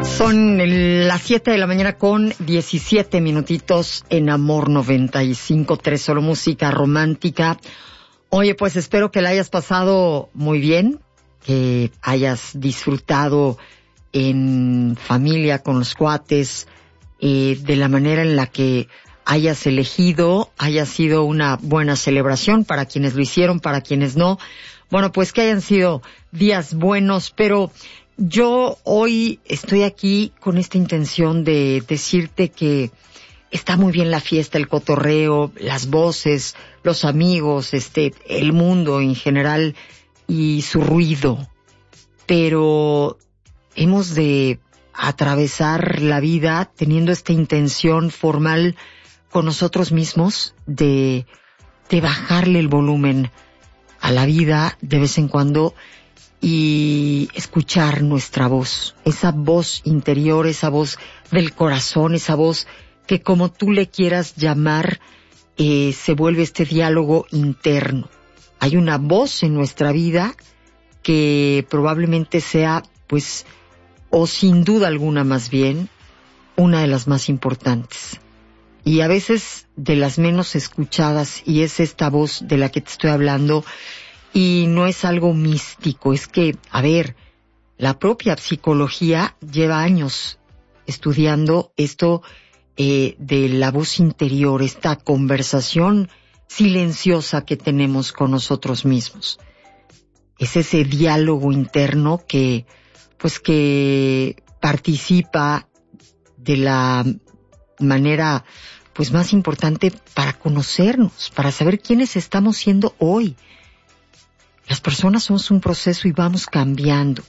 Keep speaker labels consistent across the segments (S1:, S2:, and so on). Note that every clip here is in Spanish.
S1: Son las 7 de la mañana con 17 minutitos en Amor 95.3, solo música romántica. Oye, pues espero que la hayas pasado muy bien, que hayas disfrutado en familia, con los cuates, de la manera en la que hayas elegido, haya sido una buena celebración para quienes lo hicieron, para quienes no. Bueno, pues que hayan sido días buenos, pero yo hoy estoy aquí con esta intención de decirte que está muy bien la fiesta, el cotorreo, las voces, los amigos, el mundo en general y su ruido. Pero hemos de atravesar la vida teniendo esta intención formal con nosotros mismos de bajarle el volumen a la vida de vez en cuando y escuchar nuestra voz, esa voz interior, esa voz del corazón, esa voz que como tú le quieras llamar, se vuelve este diálogo interno. Hay una voz en nuestra vida que probablemente sea, pues, o sin duda alguna más bien, una de las más importantes. Y a veces de las menos escuchadas, y es esta voz de la que te estoy hablando. Y no es algo místico, es que, a ver, la propia psicología lleva años estudiando esto de la voz interior, esta conversación silenciosa que tenemos con nosotros mismos. Es ese diálogo interno que participa de la manera, pues, más importante para conocernos, para saber quiénes estamos siendo hoy. Las personas somos un proceso y vamos cambiando.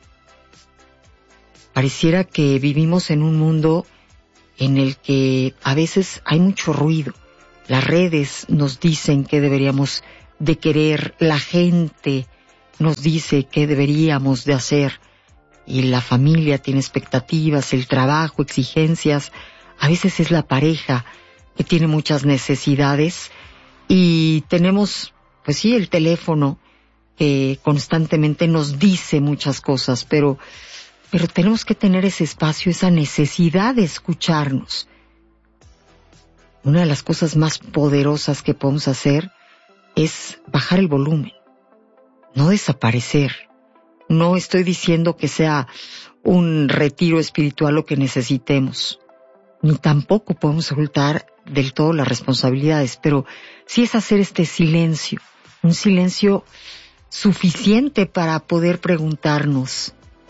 S1: Pareciera que vivimos en un mundo en el que a veces hay mucho ruido. Las redes nos dicen qué deberíamos de querer, la gente nos dice qué deberíamos de hacer, y la familia tiene expectativas, el trabajo, exigencias. A veces es la pareja que tiene muchas necesidades y tenemos, pues sí, el teléfono que constantemente nos dice muchas cosas, pero tenemos que tener ese espacio, esa necesidad de escucharnos. Una de las cosas más poderosas que podemos hacer es bajar el volumen, no desaparecer. No estoy diciendo que sea un retiro espiritual lo que necesitemos, ni tampoco podemos ocultar del todo las responsabilidades, pero sí es hacer este silencio, un silencio suficiente para poder preguntarnos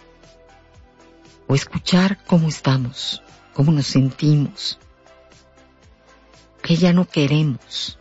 S1: o escuchar cómo estamos, cómo nos sentimos, qué ya no queremos,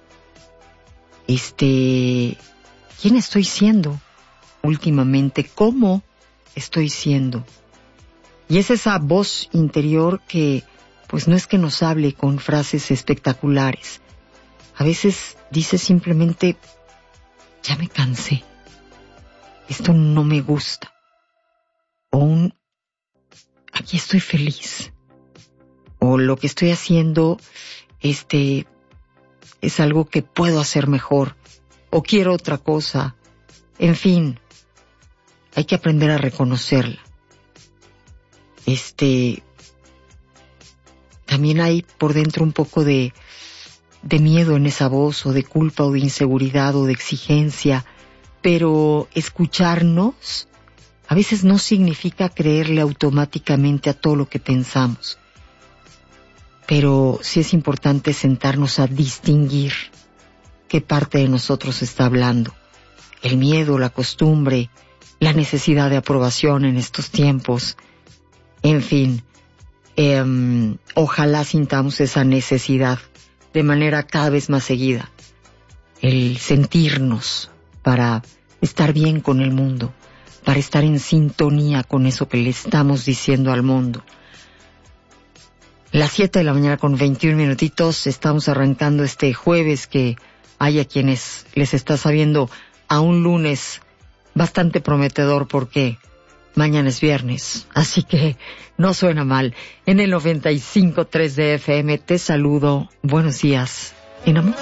S1: quién estoy siendo últimamente, cómo estoy siendo. Y es esa voz interior que, pues, no es que nos hable con frases espectaculares. A veces dice simplemente, ya me cansé. Esto no me gusta. O aquí estoy feliz. O lo que estoy haciendo, es algo que puedo hacer mejor. O quiero otra cosa. En fin, hay que aprender a reconocerla. También hay por dentro un poco de miedo en esa voz, o de culpa, o de inseguridad, o de exigencia. Pero escucharnos a veces no significa creerle automáticamente a todo lo que pensamos. Pero sí es importante sentarnos a distinguir qué parte de nosotros está hablando. El miedo, la costumbre, la necesidad de aprobación en estos tiempos. En fin, ojalá sintamos esa necesidad de manera cada vez más seguida. El sentirnos para estar bien con el mundo, para estar en sintonía con eso que le estamos diciendo al mundo. Las 7 de la mañana con 21 minutitos, estamos arrancando este jueves que hay a quienes les está sabiendo a un lunes bastante prometedor porque mañana es viernes, así que no suena mal. En el 95.3 de FM te saludo, buenos días, en amor.